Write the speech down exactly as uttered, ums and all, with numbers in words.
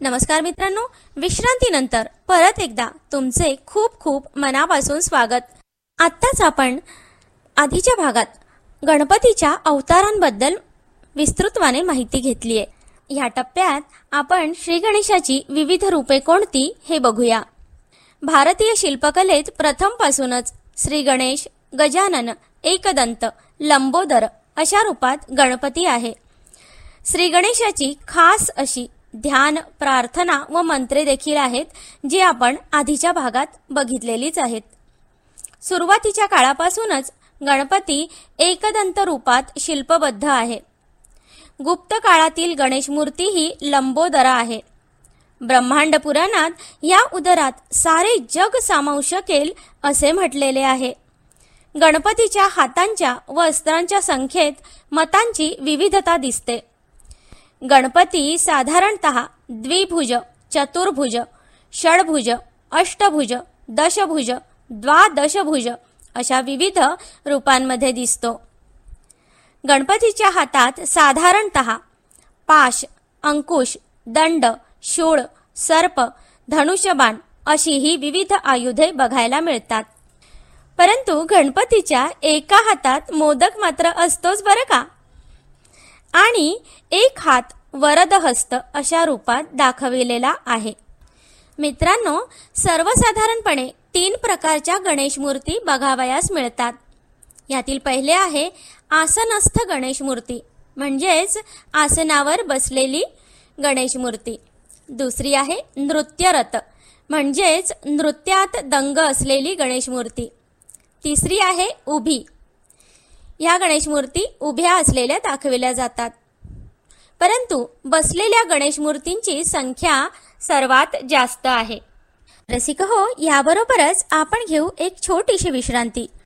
नमस्कार मित्रांनो, विश्रांतीनंतर परत एकदा तुमचे खूप खूप मनापासून स्वागत। आत्ताच आपण आधीच्या भागात गणपतीच्या अवतारांबद्दल विस्तृतपणे माहिती घेतली आहे। या टप्प्यात आपण श्री गणेशाची विविध रूपे कोणती हे बघूया। भारतीय शिल्पकलेत प्रथमपासूनच श्री गणेश, गजानन, एकदंत, लंबोदर अशा रूपात गणपती आहे। श्री गणेशाची खास अशी ध्यान, प्रार्थना व मंत्रे देखील आहेत, जी आपण आधीच्या भागात बघितलेलीच आहेत। सुरुवातीच्या काळापासूनच गणपती एकदंत रूपात शिल्पबद्ध आहे। गुप्त काळातील गणेश मूर्ती ही लंबोदर आहे। ब्रह्मांड पुराणात या उदरात सारे जग सामावू शकेल असे म्हटलेले आहे। गणपतीच्या हातांच्या व अस्त्रांच्या संख्येत मतांची विविधता दिसते। गणपती साधारणतः द्विभुज, चतुर्भुज, षडभुज, अष्टभुज, दशभुज, द्वादशभुज अशा विविध रूपांमध्ये दिसतो। गणपतीच्या हातात साधारणतः पाश, अंकुश, दंड, शूळ, सर्प, धनुष्यबाण अशी ही विविध आयुधे बघायला मिळतात। परंतु गणपतीच्या एका हातात मोदक मात्र असतोच बरं का। आणि एक हात वरदहस्त अशा रूपात दाखविलेला आहे। मित्रांनो, सर्वसाधारणपणे तीन प्रकारच्या गणेश मूर्ती बघावयास मिळतात। यातील पहिले आहे आसनस्थ गणेश मूर्ती, म्हणजेच आसनावर बसलेली गणेश मूर्ती। दुसरी आहे नृत्यरत, म्हणजेच नृत्यात दंग असलेली गणेश मूर्ती। तिसरी आहे उभी। या गणेश मूर्ती उभ्या असलेल्या दाखविल्या जातात। परंतु बसलेल्या गणेश मूर्तींची संख्या सर्वात जास्त आहे। रसिक हो, याबरोबरच आपण घेऊ एक छोटीशी विश्रांती।